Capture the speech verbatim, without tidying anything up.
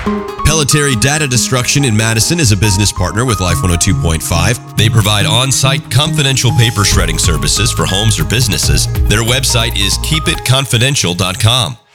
Pelletary Data Destruction in Madison is a business partner with Life one oh two point five. They provide on-site confidential paper shredding services for homes or businesses. Their website is keep it confidential dot com.